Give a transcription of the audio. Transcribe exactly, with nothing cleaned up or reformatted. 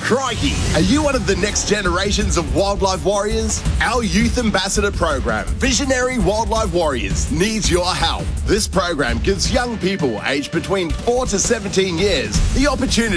Crikey! Are you one of the next generations of wildlife warriors? Our Youth Ambassador program, Visionary Wildlife Warriors, needs your help. This program gives young people aged between four to seventeen years the opportunity